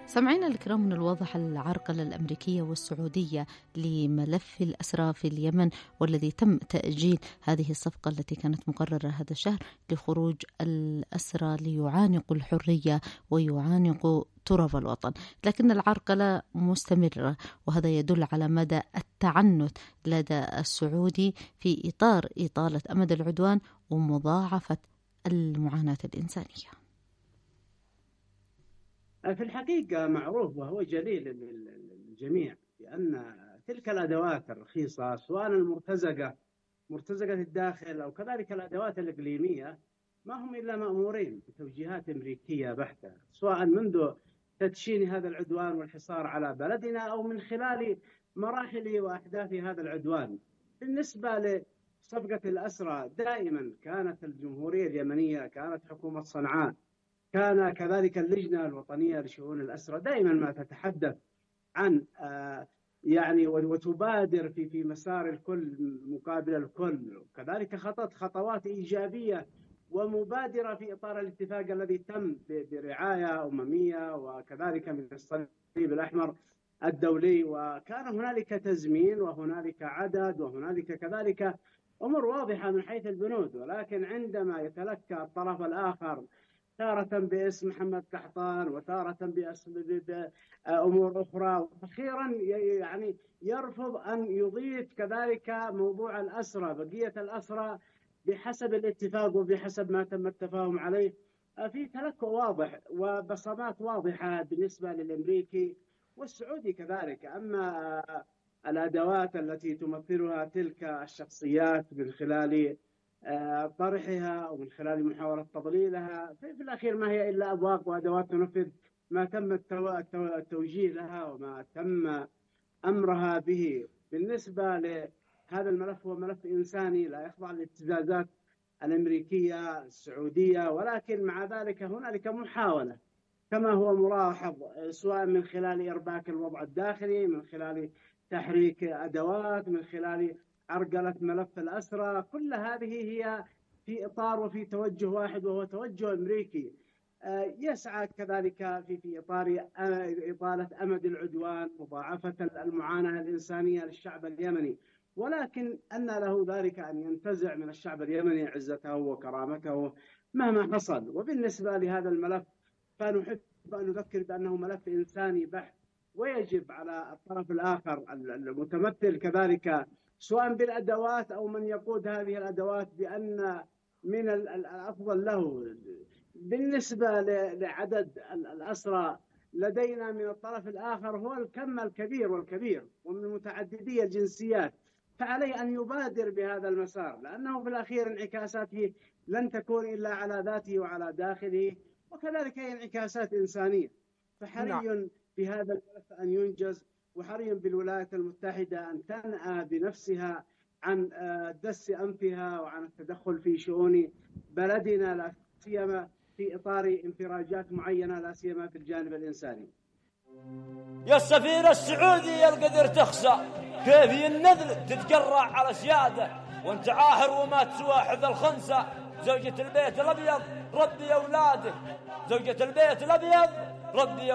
سمعنا الكرام من الواضح العرقلة الأمريكية والسعودية لملف الأسرى في اليمن، والذي تم تأجيل هذه الصفقة التي كانت مقررة هذا الشهر لخروج الأسرى ليعانقوا الحرية ويعانقوا تراب الوطن. لكن العرقلة مستمرة، وهذا يدل على مدى التعنت لدى السعودي في إطار إطالة أمد العدوان ومضاعفة المعاناة الإنسانية. في الحقيقة معروف وهو جليل للجميع بأن تلك الأدوات الرخيصة، سواء مرتزقة الداخل أو كذلك الأدوات الإقليمية، ما هم إلا مأمورين بتوجيهات أمريكية بحتة، سواء منذ تدشين هذا العدوان والحصار على بلدنا أو من خلال مراحل وأحداث هذا العدوان. بالنسبة لصفقة الأسرى، دائما كانت الجمهورية اليمنية، كانت حكومة صنعاء، كان كذلك اللجنة الوطنية لشؤون الأسرى دائما ما تتحدث عن يعني وتبادر في مسار الكل مقابل الكل، وكذلك خطت خطوات إيجابية ومبادرة في إطار الاتفاق الذي تم برعاية أممية وكذلك من الصليب الأحمر الدولي، وكان هنالك تزمين وهنالك عدد وهنالك كذلك أمور واضحة من حيث البنود. ولكن عندما يتلقى الطرف الآخر تارة باسم محمد قحطان وتارة باسم أمور أخرى، وأخيرا يعني يرفض أن يضيف كذلك موضوع الأسرى، بقية الأسرى بحسب الاتفاق وبحسب ما تم التفاهم عليه، في تلكؤ واضح وبصمات واضحة بالنسبة للأمريكي والسعودي كذلك. أما الأدوات التي تمثلها تلك الشخصيات من خلال طرحها أو من خلال محاولة تضليلها، في الأخير ما هي إلا أبواق وأدوات تنفذ ما تم التوجيه لها وما تم أمرها به. بالنسبة لهذا الملف، هو ملف إنساني لا يخضع للابتزازات الأمريكية السعودية، ولكن مع ذلك هنالك محاولة كما هو ملاحظ، سواء من خلال إرباك الوضع الداخلي، من خلال تحريك أدوات، من خلال عرقلة ملف الأسرى. كل هذه هي في إطار وفي توجه واحد، وهو توجه أمريكي يسعى كذلك في إطار إطالة أمد العدوان، مضاعفة المعاناة الإنسانية للشعب اليمني، ولكن أن له ذلك أن ينتزع من الشعب اليمني عزته وكرامته مهما حصل. وبالنسبة لهذا الملف فنحب أن نذكر بأنه ملف إنساني بحت، ويجب على الطرف الآخر المتمثل كذلك سواء بالأدوات أو من يقود هذه الأدوات بأن من الأفضل له بالنسبة لعدد الأسرى لدينا من الطرف الآخر هو الكم الكبير والكبير ومن متعددي الجنسيات، فعليه أن يبادر بهذا المسار، لأنه في الأخير انعكاساته لن تكون إلا على ذاته وعلى داخله، وكذلك هي انعكاسات إنسانية. فحري بهذا الملف أن ينجز، وحري بالولايات المتحدة أن تنأى بنفسها عن دس أنفها وعن التدخل في شؤون بلدنا، لا سيما في إطار انفراجات معينة، لا سيما في الجانب الإنساني. يا السفير السعودي يا القدر تخسى، كيف ينذل تتجرع على سيادة وانت عاهر وما تسواحذ الخنسة. زوجة البيت الأبيض ربي أولاده، زوجة البيت الأبيض ربي